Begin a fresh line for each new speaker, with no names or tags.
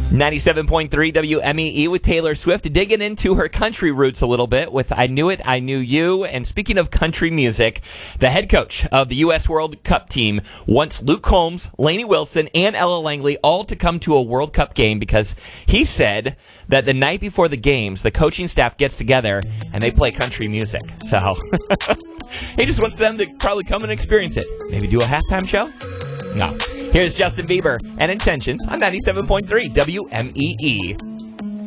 97.3 WMEE with Taylor Swift, digging into her country roots a little bit with I Knew It, I Knew You. And speaking of country music, the head coach of the U.S. World Cup team wants Luke Combs, Lainey Wilson, and Ella Langley all to come to a World Cup game because he said that the night before the games, the coaching staff gets together and they play country music. So he just wants them to probably come and experience it. Maybe do a halftime show? No. Here's Justin Bieber and Intentions on 97.3 WMEE.